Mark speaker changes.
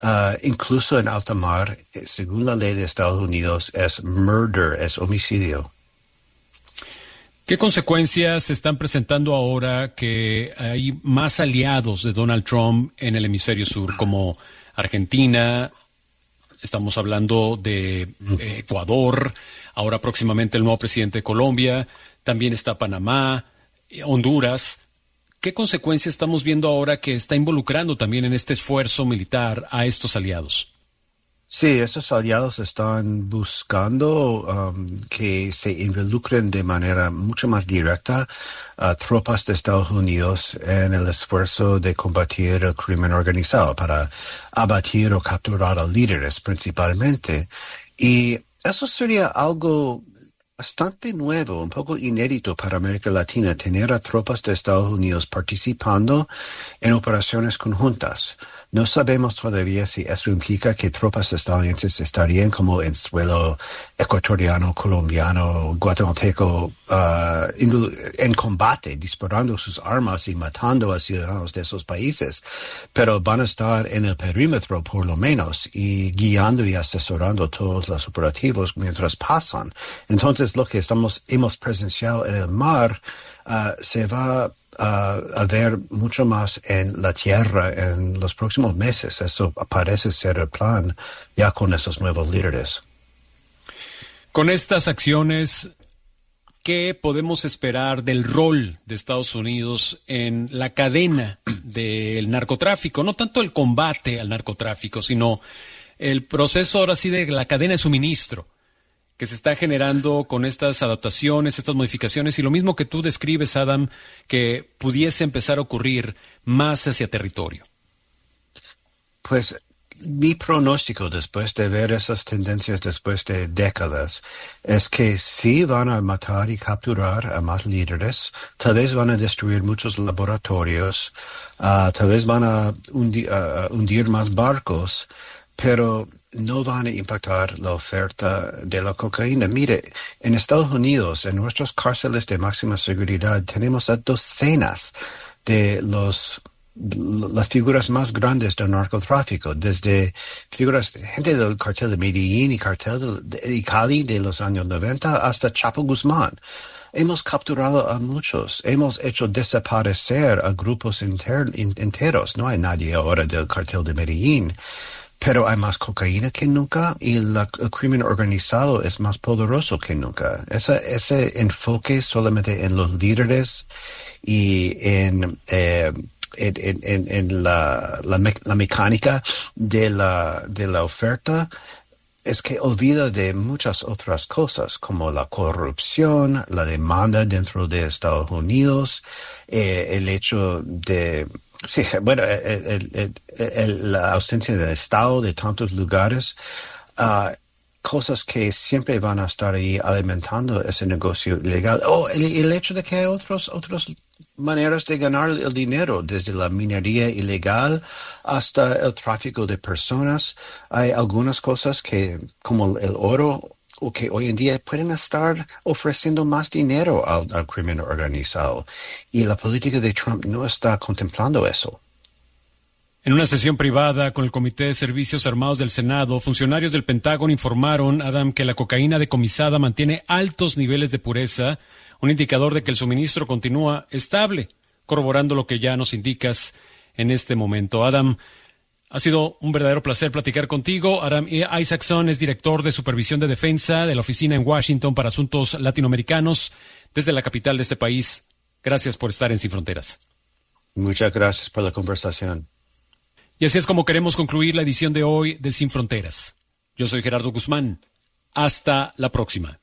Speaker 1: Incluso en alta mar, según la ley de Estados Unidos, es murder, es homicidio.
Speaker 2: ¿Qué consecuencias se están presentando ahora que hay más aliados de Donald Trump en el hemisferio sur, como Argentina? Estamos hablando de Ecuador, ahora próximamente el nuevo presidente de Colombia, también está Panamá, Honduras. ¿Qué consecuencias estamos viendo ahora que está involucrando también en este esfuerzo militar a estos aliados?
Speaker 1: Sí, esos aliados están buscando que se involucren de manera mucho más directa a tropas de Estados Unidos en el esfuerzo de combatir el crimen organizado, para abatir o capturar a líderes principalmente. Y eso sería algo bastante nuevo, un poco inédito para América Latina, tener a tropas de Estados Unidos participando en operaciones conjuntas. No sabemos todavía si eso implica que tropas estadounidenses estarían como en suelo ecuatoriano, colombiano, guatemalteco, en combate, disparando sus armas y matando a ciudadanos de esos países, pero van a estar en el perímetro por lo menos y guiando y asesorando todos los operativos mientras pasan. Entonces lo que hemos presenciado en el mar se va a ver mucho más en la tierra en los próximos meses. Eso parece ser el plan ya con esos nuevos líderes.
Speaker 2: Con estas acciones, ¿qué podemos esperar del rol de Estados Unidos en la cadena del narcotráfico? No tanto el combate al narcotráfico, sino el proceso ahora sí de la cadena de suministro que se está generando con estas adaptaciones, estas modificaciones, y lo mismo que tú describes, Adam, que pudiese empezar a ocurrir más hacia territorio.
Speaker 1: Pues mi pronóstico después de ver esas tendencias después de décadas es que sí van a matar y capturar a más líderes, tal vez van a destruir muchos laboratorios, tal vez van a hundir más barcos, pero no van a impactar la oferta de la cocaína. Mire, en Estados Unidos, en nuestras cárceles de máxima seguridad, tenemos a docenas de las figuras más grandes del narcotráfico, desde gente del cartel de Medellín y cartel de Cali de los años 90 hasta Chapo Guzmán. Hemos capturado a muchos, hemos hecho desaparecer a grupos enteros. No hay nadie ahora del cartel de Medellín, pero hay más cocaína que nunca y el crimen organizado es más poderoso que nunca. Ese enfoque solamente en los líderes y en la mecánica de la oferta es que olvida de muchas otras cosas, como la corrupción, la demanda dentro de Estados Unidos, el hecho de... Sí, bueno, la ausencia del Estado de tantos lugares, cosas que siempre van a estar ahí alimentando ese negocio ilegal. El hecho de que hay otras maneras de ganar el dinero, desde la minería ilegal hasta el tráfico de personas. Hay algunas cosas como el oro, o que hoy en día pueden estar ofreciendo más dinero al crimen organizado. Y la política de Trump no está contemplando eso.
Speaker 2: En una sesión privada con el Comité de Servicios Armados del Senado, funcionarios del Pentágono informaron, Adam, que la cocaína decomisada mantiene altos niveles de pureza, un indicador de que el suministro continúa estable, corroborando lo que ya nos indicas en este momento. Adam, ha sido un verdadero placer platicar contigo. Adam Isaacson es director de Supervisión de Defensa de la Oficina en Washington para Asuntos Latinoamericanos desde la capital de este país. Gracias por estar en Sin Fronteras.
Speaker 1: Muchas gracias por la conversación.
Speaker 2: Y así es como queremos concluir la edición de hoy de Sin Fronteras. Yo soy Gerardo Guzmán. Hasta la próxima.